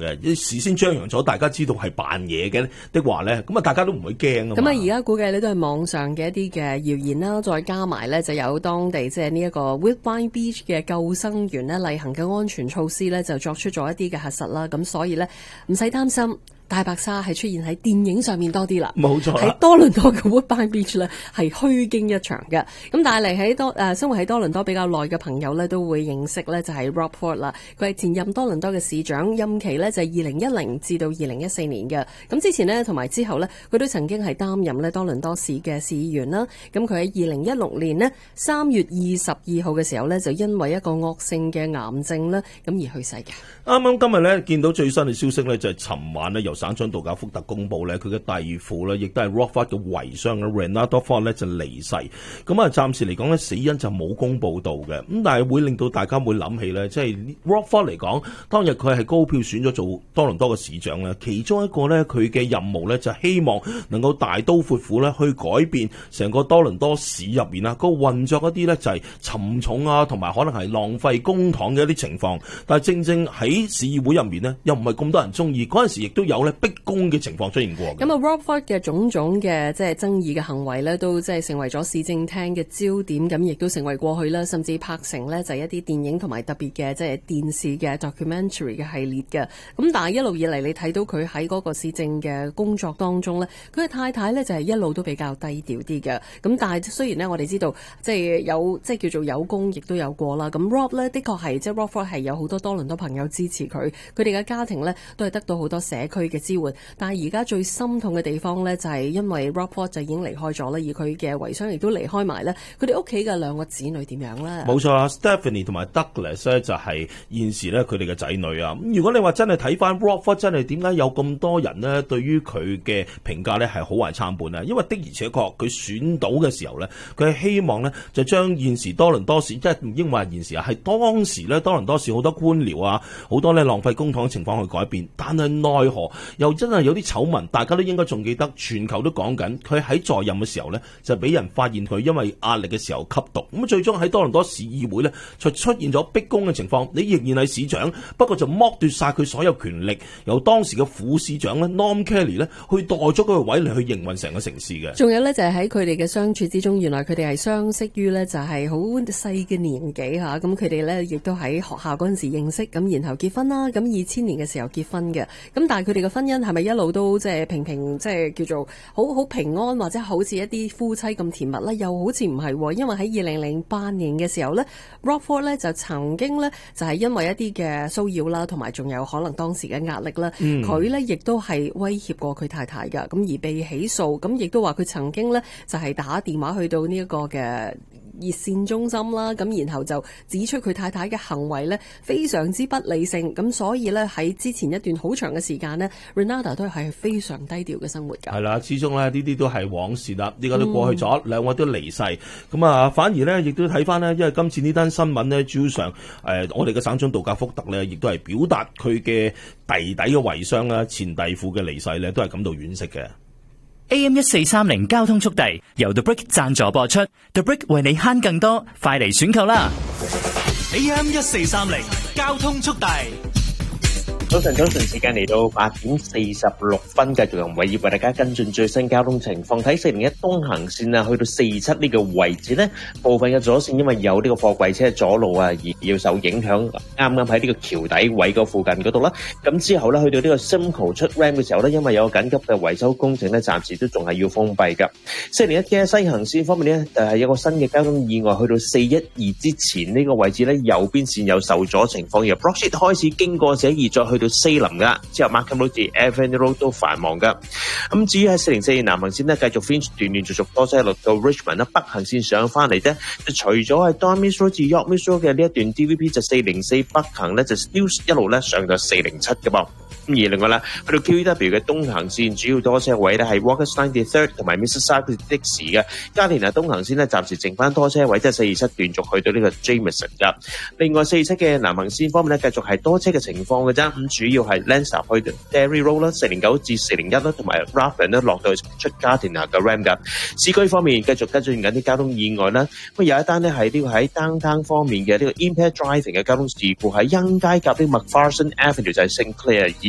嘅，事先張揚咗，大家知道係扮嘢嘅的話咧，咁啊大家都唔會驚啊嘛。 咁啊而家估計咧都係網上嘅一啲嘅謠言啦，再加埋咧就有當地即係呢一個 Woodbine Beach 嘅救生員咧例行嘅安全措施咧就作出咗一啲嘅核實啦，咁所以咧唔使擔心。大白鯊係出現喺電影上面多啲啦， 冇錯啦。 喺多倫多嘅 Woodbine Beach 咧係虛驚一場嘅。咁但係嚟喺生活喺多倫多比較耐嘅朋友咧都會認識咧就係 Rob Ford 啦。佢係前任多倫多嘅市長，任期咧就係2010至到2014年嘅。咁之前呢，同埋之後咧，佢都曾經係擔任咧多倫多市嘅市議員啦。咁佢喺2016年呢3月22號嘅時候咧就因為一個惡性嘅癌症咧咁而去世嘅。 啱啱今日咧見到最新嘅消息咧，就係尋晚咧由省長杜賈福特公佈咧，佢嘅弟婦咧亦都係 Rob Ford 嘅遺孀嘅 Renata Ford 咧就離世。咁啊，暫時嚟講咧死因就冇公佈到嘅。咁但係會令到大家會諗起咧，即係 Rob Ford 嚟講，當日佢係高票選咗做多倫多嘅市長咧，其中一個咧佢嘅任務咧就希望能夠大刀闊斧咧去改變成個多倫多市入面啊個運作一啲咧就係沉重啊，同埋可能係浪費公帑嘅一啲情況。但係正正喺市議會入面呢，又唔係咁多人中意，嗰陣時亦都有咧逼宮嘅情況出現過。 咁啊 Rob Ford 嘅種種嘅即係爭議嘅行為咧，都即係成為咗市政廳嘅焦點，咁亦都成為過去啦，甚至拍成咧就係一啲電影同埋特別嘅即係電視嘅 documentary 嘅系列嘅。咁但係一路以嚟，你睇到佢喺嗰個市政嘅工作當中咧，佢嘅太太咧就係一路都比較低調啲嘅。咁但係雖然咧我哋知道即係有即係叫做有功亦都有過啦。咁 Rob 咧的確係即係 Rob Ford 係有好多多倫多朋友支持佢哋嘅家庭咧都係得到好多社區嘅支援。但係而家最心痛嘅地方咧就係因為 Rob Ford 就已經離開咗啦，而佢嘅遺孀亦都離開埋咧。佢哋屋企嘅兩個子女點樣咧？ 冇錯啊 ，Stephanie 同埋 Douglas 咧就係現時咧佢哋嘅仔女啊。咁如果你話真係睇翻 Rob Ford 真係點解有咁多人呢對於佢嘅評價咧係好壞參半啊？因為的而且確佢選到嘅時候咧，佢係希望咧就將現時多倫多市即係唔應話現時啊，係當時咧多倫多市好多官僚啊，好多咧浪費公帑嘅情況去改變，但係奈何又真係有啲醜聞，大家都應該仲記得，全球都講緊佢喺在任嘅時候咧，就俾人發現佢因為壓力嘅時候吸毒，咁最終喺多倫多市議會咧，就出現咗逼宮嘅情況。你仍然係市長，不過就剝奪晒佢所有權力，由當時嘅副市長咧 Norm Kelly 咧去代咗嗰個位嚟去營運成個城市嘅。 仲有咧就係喺佢哋嘅相處之中，原來佢哋係相識於咧就係好細嘅年紀嚇，咁佢哋咧亦都喺學校嗰陣時認識，咁然後結婚啦，咁2000年嘅時候結婚嘅，咁但係佢哋嘅婚姻係咪一路都即係平平即係叫做好平安，或者好似一啲夫妻咁甜蜜咧？又好似唔係喎，因為喺2008年嘅時候咧 Rob Ford 咧就曾經咧就係因為一啲嘅騷擾啦，同埋仲有可能當時嘅壓力啦，佢咧亦都係威脅過佢太太㗎，咁而被起訴，咁亦都話佢曾經咧就係打電話去到呢一個嘅熱線中心啦，咁然後就指出佢太太嘅行為咧非常之不理性，咁所以咧喺之前一段好長嘅時間呢 Renata 都係非常低調嘅生活㗎。 係啦，始終咧呢啲都係往事啦，呢個都過去咗，兩位都離世，咁啊反而咧亦都睇翻呢，因為今次呢單新聞呢，主要上我哋嘅省長杜賈福特呢，亦都係表達佢嘅弟弟嘅遺孀啦，前弟婦嘅離世呢，都係感到惋惜嘅。 AM1430交通速遞由 The Brick 贊助播出 ，The Brick 為你慳更多，快嚟選購啦 ！AM1430交通速遞。 早晨，時間嚟到8:46，繼續由偉業為大家跟進最新交通情況。睇401東行線啊，去到47呢個位置呢，部分嘅左線因為有呢個貨櫃車阻路啊，而要受影響。啱啱喺呢個橋底位個附近嗰度啦。咁之後呢，去到呢個 Simcoe 出 Ram 嘅時候呢，因為有緊急嘅維修工程呢，暫時都仲係要封閉㗎。401嘅西行線方面呢，係有個新嘅交通意外，去到412之前呢個位置呢，右邊線有受阻情況，由 Broad Street 開始經過412再去到西林噶，之後 Markham Road、Avenue Road 都繁忙噶。咁至於喺404南行線呢，繼續 Finch 斷斷續續多車落到 Richmond 啦，北行線上翻嚟啫。就除咗係 Don Mills Road 至 York Mills Road 嘅呢一段 DVP 就404北行咧，就 still 一路咧上到407嘅噃。咁而另外啦，去到 QEW 嘅東行線主要多車位咧係 Walker's 93同埋 Mississauga 的士嘅。加連啊東行線咧暫時剩翻多車位，即係427斷續去到呢個 Jameson 噶。另外427嘅南行線方面咧，繼續係多車嘅情況嘅啫。咁主要係 Landstar 去 Derry Road 啦、409至401啦，同埋 Raffin 咧落到出加田拿嘅 Ram 噶。市區方面繼續跟進緊啲交通意外啦。咁有一單咧係呢個喺 Downtown 方面嘅呢個 Impaired Driving 嘅交通事故喺欣街夾啲 McPherson Avenue 就係 St Clair。